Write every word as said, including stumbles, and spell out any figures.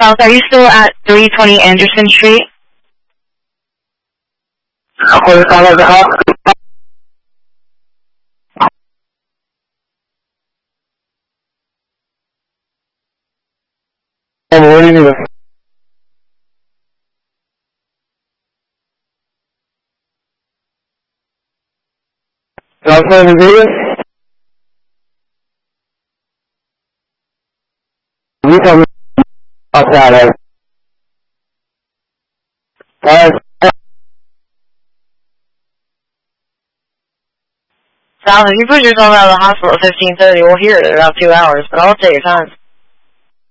South, are you still at three twenty Anderson Street? ¿Cuál está la caja? South of the we come outside. Sal, if you put yourself out of the hospital at fifteen thirty, we'll hear it in about two hours, but I'll take your time.